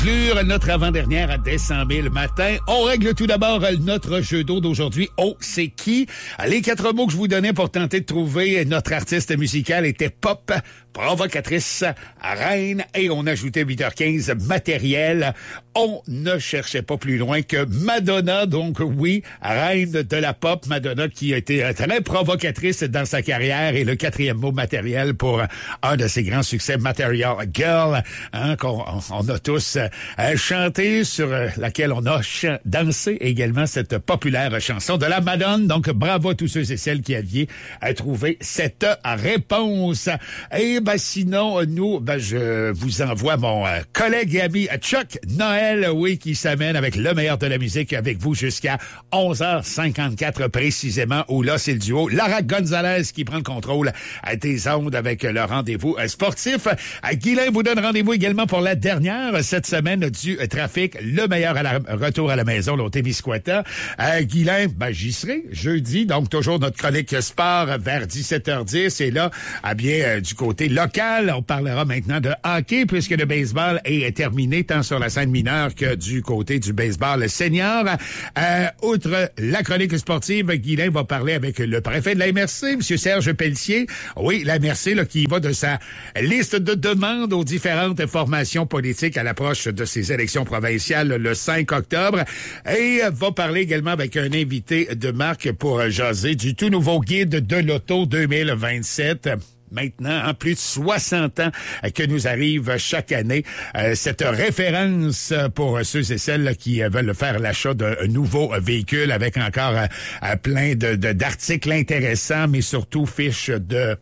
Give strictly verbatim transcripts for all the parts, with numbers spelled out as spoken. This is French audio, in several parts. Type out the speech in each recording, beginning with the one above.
Pour notre avant-dernière à deux cent mille matin, on règle tout d'abord notre jeu d'eau d'aujourd'hui. Oh, c'est qui? Les quatre mots que je vous donnais pour tenter de trouver notre artiste musical étaient pop, provocatrice, reine et on ajoutait huit heures quinze matériel. On ne cherchait pas plus loin que Madonna. Donc oui, reine de la pop, Madonna qui a été très provocatrice dans sa carrière et le quatrième mot matériel pour un de ses grands succès, Material Girl, hein, qu'on on a tous euh, chanté, sur euh, laquelle on a ch- dansé également cette populaire chanson de la Madone. Donc bravo à tous ceux et celles qui aviez euh, trouvé cette réponse. Et ben sinon, nous, ben je vous envoie mon euh, collègue et ami Chuck Noël, oui, qui s'amène avec le meilleur de la musique avec vous jusqu'à onze heures cinquante-quatre précisément, où là, c'est le duo Lara Gonzalez qui prend le contrôle à des ondes avec le rendez-vous sportif. Guylain vous donne rendez-vous également pour la dernière cette semaine du trafic, le meilleur à la, retour à la maison, l'O Témiscouata. Euh, Guylain, ben j'y serai jeudi, donc toujours notre chronique sport vers dix-sept heures dix. Et là, ah bien, euh, du côté local, on parlera maintenant de hockey puisque le baseball est terminé tant sur la scène mineure que du côté du baseball senior. Euh, outre la chronique sportive, Guylain va parler avec le préfet de la M R C, M. Serge Pelletier. Oui, la M R C là, qui va de sa liste de demandes aux différentes formations politiques à l'approche de ces élections provinciales le cinq octobre. Et va parler également avec un invité de marque pour jaser du tout nouveau guide de l'auto deux mille vingt-sept. Maintenant, en plus de soixante ans que nous arrive chaque année, euh, cette référence pour ceux et celles qui veulent faire l'achat d'un nouveau véhicule avec encore euh, plein de, de d'articles intéressants, mais surtout fiches de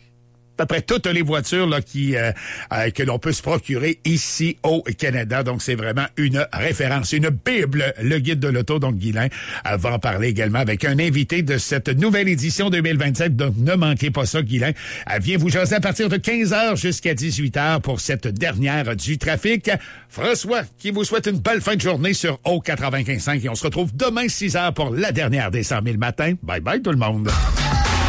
à peu près toutes les voitures là qui euh, euh, que l'on peut se procurer ici au Canada. Donc, c'est vraiment une référence, une bible, le guide de l'auto. Donc, Guylain euh, va en parler également avec un invité de cette nouvelle édition deux mille vingt-sept. Donc, ne manquez pas ça, Guylain. Euh, viens vous jaser à partir de quinze heures jusqu'à dix-huit heures pour cette dernière du trafic. François, qui vous souhaite une belle fin de journée sur O quatre-vingt-quinze point cinq. Et on se retrouve demain six heures pour la dernière des cent mille matins. Bye bye tout le monde.